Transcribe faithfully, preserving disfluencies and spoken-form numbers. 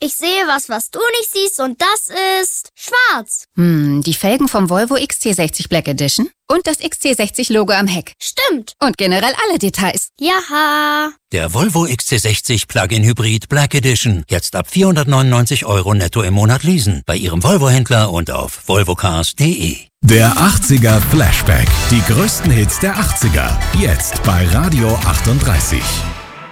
Ich sehe was, was du nicht siehst und das ist schwarz. Hm, die Felgen vom Volvo X C sechzig Black Edition und das X C sechzig Logo am Heck. Stimmt. Und generell alle Details. Jaha. Der Volvo X C sechzig Plug-in Hybrid Black Edition. Jetzt ab vierhundertneunundneunzig Euro netto im Monat leasen. Bei Ihrem Volvo-Händler und auf volvocars punkt de. Der achtziger Flashback. Die größten Hits der achtziger. Jetzt bei Radio achtunddreißig.